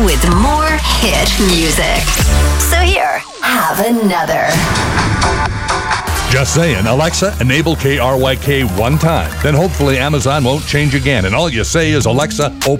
with more hit music. So here, have another. Just saying, Alexa, enable KRYK one time. Then hopefully Amazon won't change again. And all you say is, Alexa, open